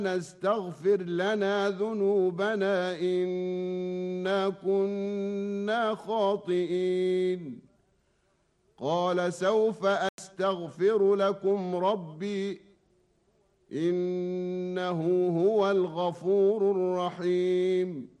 استغفر لنا ذنوبنا إنا كنا خاطئين. قال سوف أستغفر لكم ربي إنه هو الغفور الرحيم.